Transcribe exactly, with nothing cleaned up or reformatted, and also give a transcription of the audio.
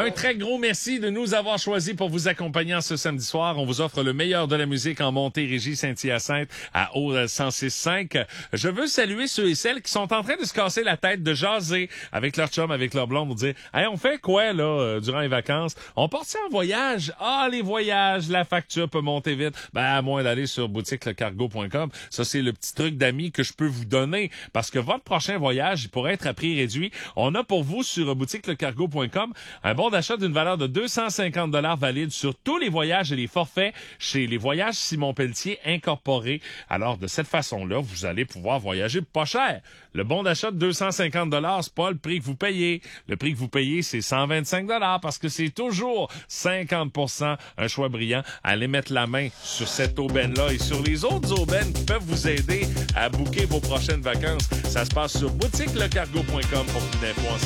Un très gros merci de nous avoir choisis pour vous accompagner en ce samedi soir. On vous offre le meilleur de la musique en Montérégie, Saint-Hyacinthe, à O cent six cinq. Je veux saluer ceux et celles qui sont en train de se casser la tête, de jaser avec leur chum, avec leur blonde, pour dire « Hey, on fait quoi, là, euh, durant les vacances? On part en voyage? Ah, les voyages, la facture peut monter vite. Ben, à moins d'aller sur boutique le cargo point com. Ça, c'est le petit truc d'amis que je peux vous donner parce que votre prochain voyage, il pourrait être à prix réduit. On a pour vous sur boutique le cargo point com un bon d'achat d'une valeur de deux cent cinquante dollars valide sur tous les voyages et les forfaits chez les Voyages Simon Pelletier Incorporés. Alors, de cette façon-là, vous allez pouvoir voyager pas cher. Le bon d'achat de deux cent cinquante dollars, c'est pas le prix que vous payez. Le prix que vous payez, c'est cent vingt-cinq dollars parce que c'est toujours cinquante pour cent un choix brillant. Allez mettre la main sur cette aubaine-là et sur les autres aubaines qui peuvent vous aider à booker vos prochaines vacances. Ça se passe sur boutique le cargo point com pour plus d'infos.